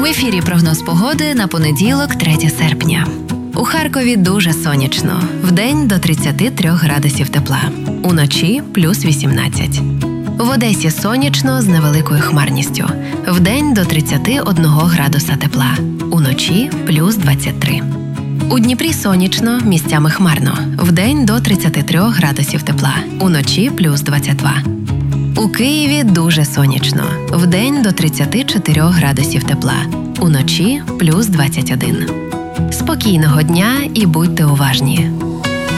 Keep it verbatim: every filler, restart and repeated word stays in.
В ефірі прогноз погоди на понеділок, третє серпня. У Харкові дуже сонячно. Вдень до тридцяти трьох градусів тепла. Уночі – плюс вісімнадцять. В Одесі сонячно з невеликою хмарністю. Вдень до тридцяти одного градуса тепла. Уночі – плюс двадцять три. У Дніпрі сонячно, місцями хмарно. Вдень до тридцяти трьох градусів тепла. Уночі – плюс двадцять два. У Києві дуже сонячно. Вдень до тридцяти чотирьох градусів тепла. Уночі – плюс двадцять один. Спокійного дня і будьте уважні.